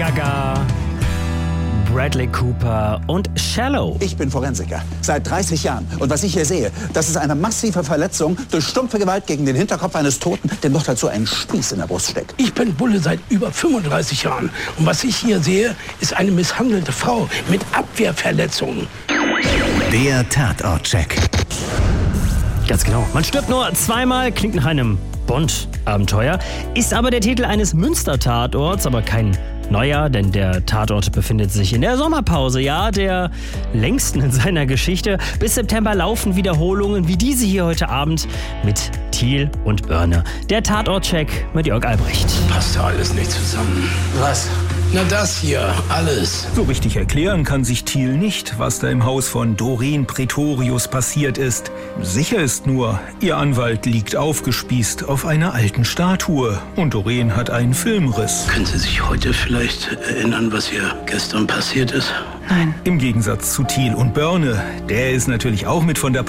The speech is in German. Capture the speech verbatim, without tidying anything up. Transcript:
Gaga, Bradley Cooper und Shallow. Ich bin Forensiker, seit dreißig Jahren. Und was ich hier sehe, das ist eine massive Verletzung durch stumpfe Gewalt gegen den Hinterkopf eines Toten, dem noch dazu ein Spieß in der Brust steckt. Ich bin Bulle seit über fünfunddreißig Jahren. Und was ich hier sehe, ist eine misshandelte Frau mit Abwehrverletzungen. Der Tatort-Check. Ganz genau. Man stirbt nur zweimal, klingt nach einem Bond-Abenteuer, ist aber der Titel eines Münster-Tatorts, aber kein neuer, denn der Tatort befindet sich in der Sommerpause, ja, der längsten in seiner Geschichte. Bis September laufen Wiederholungen wie diese hier heute Abend mit Thiel und Börne. Der Tatort-Check mit Jörg Albrecht. Passt ja alles nicht zusammen. Was? Na das hier, alles. So richtig erklären kann sich Thiel nicht, was da im Haus von Doreen Pretorius passiert ist. Sicher ist nur, ihr Anwalt liegt aufgespießt auf einer alten Statue und Doreen hat einen Filmriss. Können Sie sich heute vielleicht erinnern, was hier gestern passiert ist? Nein. Im Gegensatz zu Thiel und Börne, der ist natürlich auch mit von der